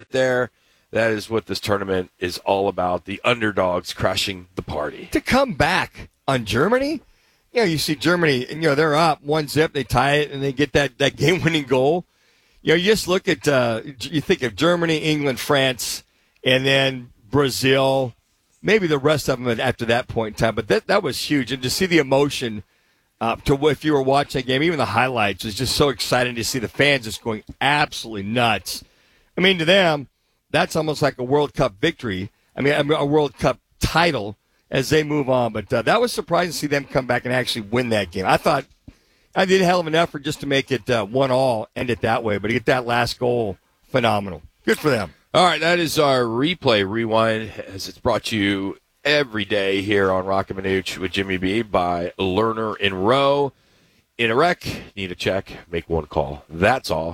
right there. That is what this tournament is all about, the underdogs crashing the party. To come back on Germany, you see Germany, and they're up 1-0, they tie it, and they get that game-winning goal. You just look at, you think of Germany, England, France, and then Brazil, maybe the rest of them after that point in time. But that was huge. And to see the emotion, if you were watching the game, even the highlights, was just so exciting to see the fans just going absolutely nuts. I mean, to them, that's almost like a World Cup victory. I mean, a World Cup title as they move on. But that was surprising to see them come back and actually win that game. I thought I did a hell of an effort just to make it 1-1, end it that way. But to get that last goal, phenomenal. Good for them. All right, that is our replay rewind, as it's brought to you every day here on Rock and Manuch with Jimmy B by Lerner and Rowe. In a wreck, need a check, make one call. That's all,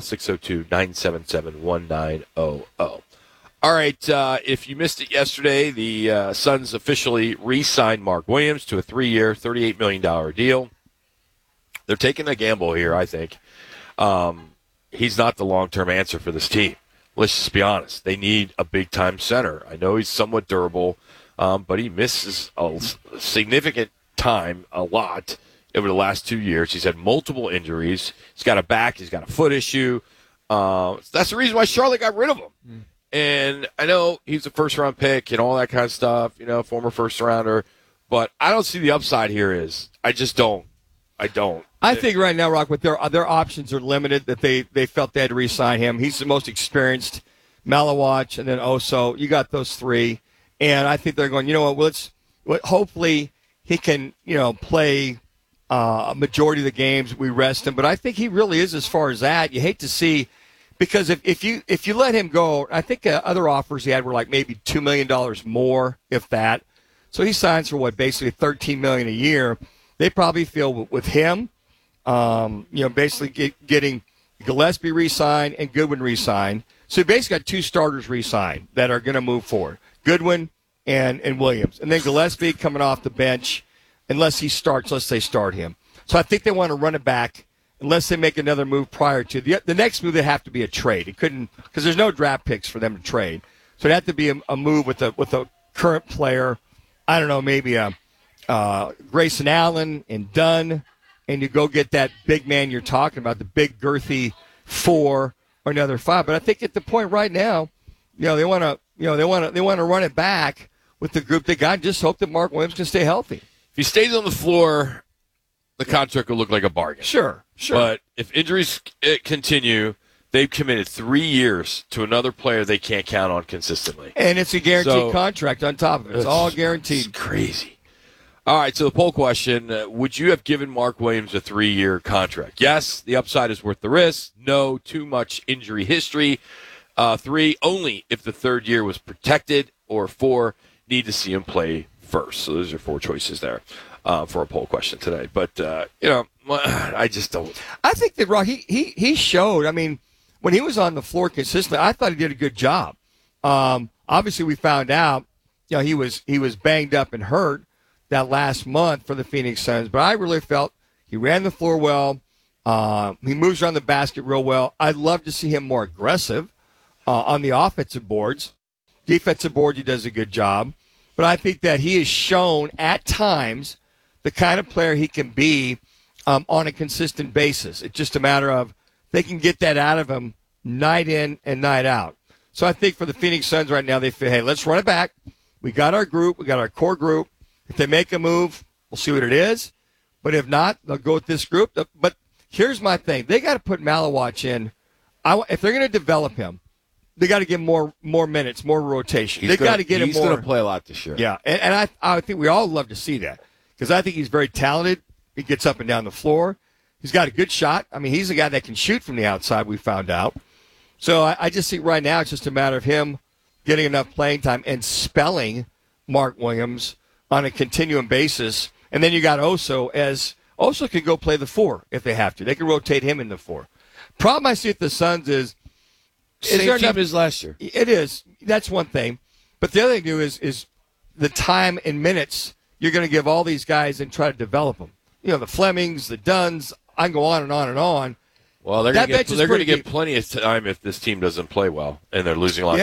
602-977-1900. All right, if you missed it yesterday, the Suns officially re-signed Mark Williams to a 3-year, $38 million deal. They're taking a gamble here, I think. He's not the long-term answer for this team. Let's just be honest. They need a big-time center. I know he's somewhat durable, but he misses a significant time, a lot, over the last 2 years. He's had multiple injuries. He's got a back. He's got a foot issue. That's the reason why Charlotte got rid of him. And I know he's a first-round pick and all that kind of stuff, former first-rounder. But I don't see the upside here is. I just don't. I don't. I think right now, Rock, with their options are limited, that they felt they had to re-sign him. He's the most experienced. Malawach and then Oso. You got those three. And I think they're going, hopefully he can, play a majority of the games. We rest him. But I think he really is as far as that. You hate to see, because if you let him go, I think other offers he had were like maybe $2 million more, if that. So he signs for basically $13 million a year. They probably feel with him, basically getting Gillespie re-signed and Goodwin re-signed. So you basically got two starters re-signed that are going to move forward, Goodwin and Williams. And then Gillespie coming off the bench, unless he starts, let's say start him. So I think they want to run it back unless they make another move prior to. The next move, they have to be a trade. It couldn't, because there's no draft picks for them to trade. So it'd have to be a move with a current player. I don't know, maybe Grayson Allen and Dunn, and you go get that big man you're talking about, the big girthy 4 or another 5. But I think at the point right now, they want to run it back with the group they got. Just hope that Mark Williams can stay healthy. If he stays on the floor, the contract will look like a bargain. Sure. But if injuries continue, they've committed 3 years to another player they can't count on consistently. And it's a guaranteed contract on top of it. It's all guaranteed. It's crazy. All right, so the poll question, would you have given Mark Williams a 3-year contract? Yes, the upside is worth the risk. No, too much injury history. 3, only if the third year was protected. Or 4, need to see him play first. So those are 4 choices there for a poll question today. But, I just don't. I think that, Rock, he showed, when he was on the floor consistently, I thought he did a good job. Obviously, we found out, he was banged up and hurt that last month for the Phoenix Suns, but I really felt he ran the floor well. He moves around the basket real well. I'd love to see him more aggressive on the offensive boards. Defensive boards, he does a good job. But I think that he has shown at times the kind of player he can be on a consistent basis. It's just a matter of they can get that out of him night in and night out. So I think for the Phoenix Suns right now, they feel, hey, let's run it back. We got our group. We got our core group. If they make a move, we'll see what it is. But if not, they'll go with this group. But here's my thing. They got to put Malawach in. If they're going to develop him, they got to give him more minutes, more rotation. They got to get him more. He's going to play a lot this year. Yeah, and I think we all love to see that because I think he's very talented. He gets up and down the floor. He's got a good shot. He's a guy that can shoot from the outside, we found out. So I just think right now it's just a matter of him getting enough playing time and spelling Mark Williams on a continuum basis. And then you got Oso could go play the 4 if they have to. They can rotate him in the 4. Problem I see with the Suns is same team as last year. It is. That's one thing. But the other thing is the time and minutes you're going to give all these guys and try to develop them. The Flemings, the Dunns, I can go on and on and on. Well, they're going to get plenty of time if this team doesn't play well and they're losing a lot.